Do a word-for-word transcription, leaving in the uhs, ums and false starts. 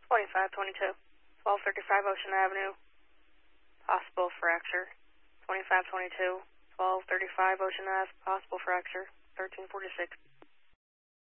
twenty-five twenty-two, twelve thirty-five Ocean Avenue, possible fracture. twenty-five twenty-two, twelve thirty-five Ocean Ave, possible fracture. thirteen forty-six.